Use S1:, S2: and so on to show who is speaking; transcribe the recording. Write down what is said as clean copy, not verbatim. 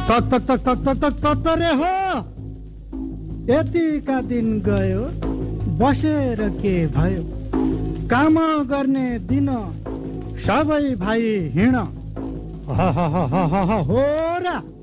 S1: तक तक तक तक तक तक तक रे हो यतिका दिन गयो बसेर के भयो काम गर्ने दिन सबै भाइ हिँड हो र